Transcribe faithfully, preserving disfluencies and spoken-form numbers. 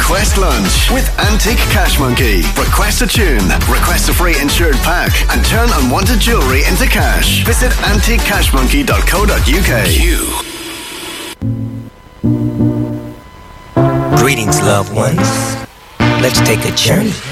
Request lunch with Antique Cash Monkey. Request a tune, request a free insured pack, and turn unwanted jewellery into cash. Visit antique cash monkey dot co dot uk. Greetings, loved ones. Let's take a journey